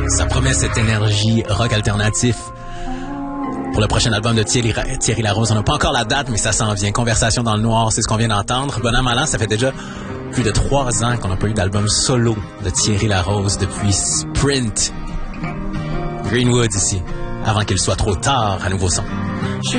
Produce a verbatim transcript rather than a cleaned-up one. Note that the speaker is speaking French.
Ça promet cette énergie rock alternatif. Pour le prochain album de Thierry, Thierry Larose, on n'a pas encore la date, mais ça s'en vient. Conversation dans le noir, c'est ce qu'on vient d'entendre. Bon an, mal an, ça fait déjà plus de trois ans qu'on n'a pas eu d'album solo de Thierry Larose depuis Sprint. Greenwood ici, avant qu'il soit trop tard à nouveau son. Je